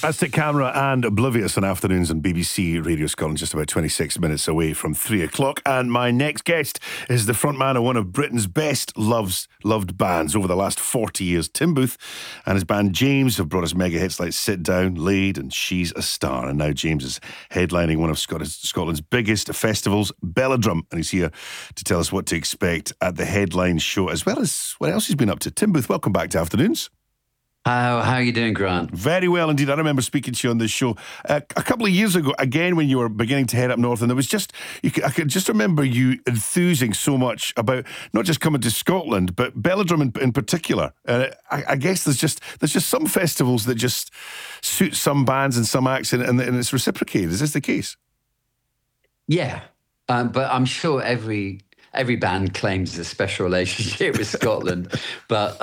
That's Stick Camera and Oblivious on afternoons on BBC Radio Scotland, just about 26 minutes away from 3 o'clock. And my next guest is the frontman of one of Britain's best loved bands over the last 40 years. Tim Booth and his band James have brought us mega hits like Sit Down, Laid and She's a Star. And now James is headlining one of Scotland's biggest festivals, Belladrum. And he's here to tell us what to expect at the headline show, as well as what else he's been up to. Tim Booth, welcome back to Afternoons. How are you doing, Grant? Very well indeed. I remember speaking to you on this show a couple of years ago, again, when you were beginning to head up north, and there was I could just remember you enthusing so much about not just coming to Scotland, but Belladrum in particular. I guess there's just some festivals that just suit some bands and some acts, and it's reciprocated. Is this the case? Yeah, but I'm sure every band claims a special relationship with Scotland, but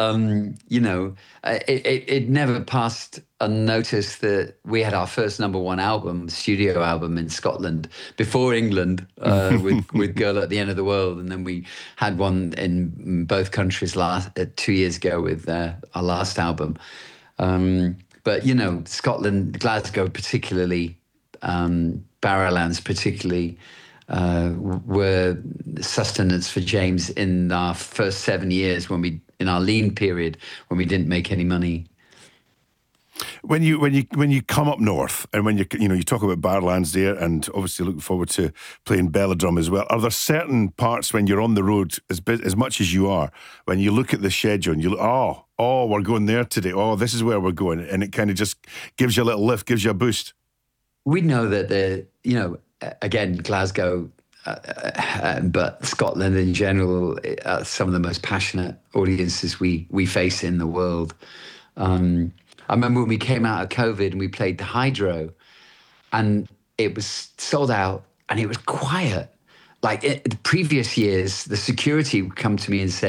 it never passed unnoticed that we had our first number one album, studio album in Scotland before England, with Girl at the End of the World, and then we had one in both countries 2 years ago with our last album. But Scotland, Glasgow particularly, Barrowlands particularly, were sustenance for James in our first 7 years in our lean period when we didn't make any money. When you come up north and when you talk about Barrowlands there, and obviously looking forward to playing Belladrum as well, are there certain parts when you're on the road as much as you are, when you look at the schedule and you look, oh, we're going there today, oh, this is where we're going, and it kind of just gives you a little lift, gives you a boost? We know that again, Glasgow, but Scotland in general, are some of the most passionate audiences we face in the world. I remember when we came out of COVID and we played the Hydro, and it was sold out and it was quiet. Like the previous years, the security would come to me and say,